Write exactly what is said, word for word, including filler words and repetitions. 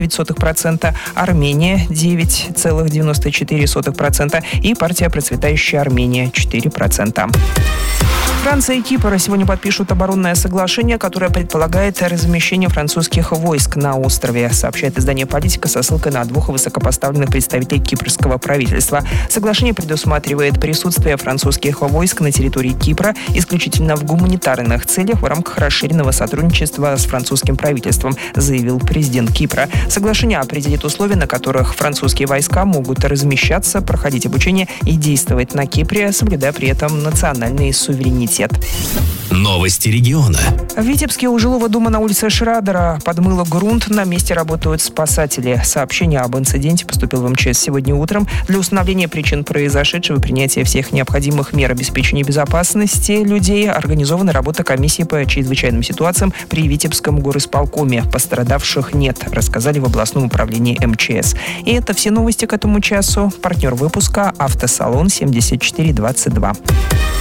девять целых девять десятых процента, Армения девять целых девяносто четыре сотых процента и партия «Процветающая Армения» четыре процента. Франция и Кипр сегодня подпишут оборонное соглашение, которое предполагает размещение французских войск на острове, сообщает издание «Политика» со ссылкой на двух высокопоставленных представителей кипрского правительства. Соглашение предусматривает присутствие французских войск на территории Кипра исключительно в гуманитарных целях в рамках расширенного сотрудничества с французским правительством, заявил президент Кипра. Соглашение определит условия, на которых французские войска могут размещаться, проходить обучение и действовать на Кипре, соблюдая при этом национальный суверенитет. Новости региона. В Витебске у жилого дома на улице Шрадера подмыло грунт. На месте работают спасатели. Сообщение об инциденте поступило в эм че эс сегодня утром. Для установления причин произошедшего и принятия всех необходимых мер обеспечения безопасности людей организована работа комиссии по чрезвычайным ситуациям при Витебском горисполкоме. Пострадавших нет, рассказали в областном управлении эм че эс. И это все новости к этому часу. Партнер выпуска — автосалон семьдесят четыре двадцать два.